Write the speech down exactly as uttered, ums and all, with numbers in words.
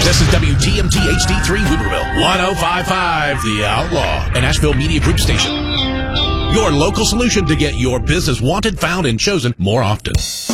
This is W T M T H D three Hooverville, one oh five point five The Outlaw, an Asheville Media Group station. Your local solution to get your business wanted, found, and chosen more often.